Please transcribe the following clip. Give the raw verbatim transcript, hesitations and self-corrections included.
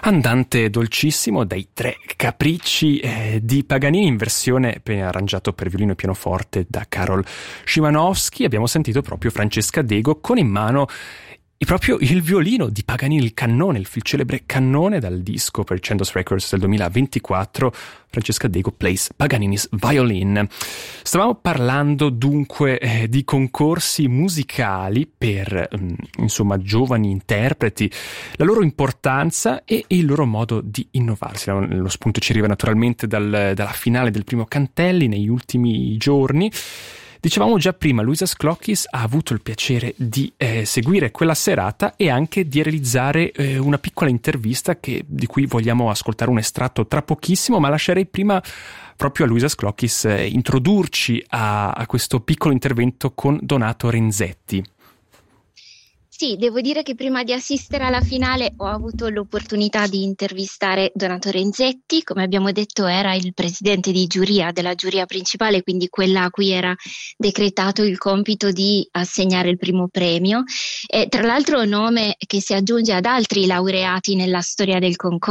Andante dolcissimo dai tre capricci eh, di Paganini in versione appena arrangiato per violino e pianoforte da Karol Szymanowski. Abbiamo sentito proprio Francesca Dego con in mano e proprio il violino di Paganini, il cannone, il celebre cannone dal disco per Chandos Records del duemilaventiquattro, Francesca Dego Plays Paganini's Violin. Stavamo parlando dunque eh, di concorsi musicali per mh, insomma giovani interpreti, la loro importanza e il loro modo di innovarsi. Lo spunto ci arriva naturalmente dal, dalla finale del primo Cantelli negli ultimi giorni. Dicevamo già prima, Luisa Sclocchis ha avuto il piacere di eh, seguire quella serata e anche di realizzare eh, una piccola intervista che, di cui vogliamo ascoltare un estratto tra pochissimo, ma lascerei prima proprio a Luisa Sclocchis eh, introdurci a, a questo piccolo intervento con Donato Renzetti. Sì, devo dire che prima di assistere alla finale ho avuto l'opportunità di intervistare Donato Renzetti. Come abbiamo detto, era il presidente di giuria, della giuria principale, quindi quella a cui era decretato il compito di assegnare il primo premio. E, tra l'altro, nome che si aggiunge ad altri laureati nella storia del concorso.